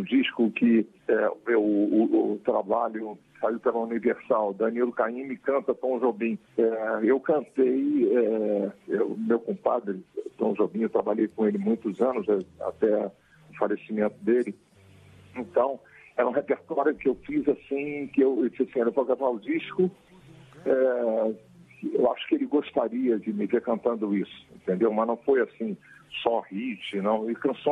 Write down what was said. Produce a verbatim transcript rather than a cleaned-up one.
um disco que é, o, o, o trabalho saiu pela Universal, Danilo Caymmi canta Tom Jobim. É, eu cantei, é, eu, meu compadre, Tom Jobim, eu trabalhei com ele muitos anos, até o falecimento dele. Então, era um repertório que eu fiz assim, que eu, eu disse assim, eu vou gravar o disco, é, eu acho que ele gostaria de me ver cantando isso, entendeu? Mas não foi assim, só hit, não, e canções